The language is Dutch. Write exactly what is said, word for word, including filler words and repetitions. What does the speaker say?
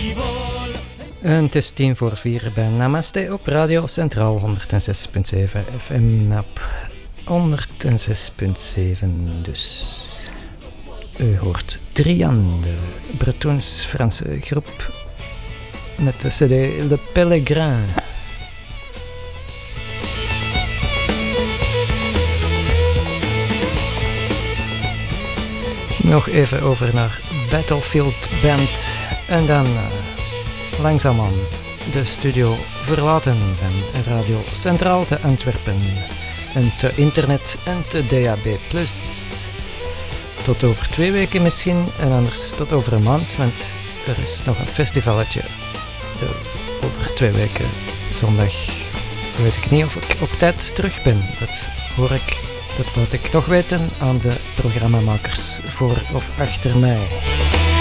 En het is tien voor vier bij Namaste op Radio Centraal honderdzes komma zeven F M op honderdzes komma zeven dus. U hoort Drian, de Bretoons-Franse groep met de cd Le Pèlerin. Nog even over naar Battlefield Band en dan uh, langzaamaan de studio verlaten van Radio Centraal te Antwerpen en te internet en te D A B plus. Tot over twee weken misschien en anders tot over een maand, want er is nog een festivalletje de, over twee weken. Zondag weet ik niet of ik op tijd terug ben. Dat hoor ik, dat laat ik toch weten aan de programmamakers voor of achter mij.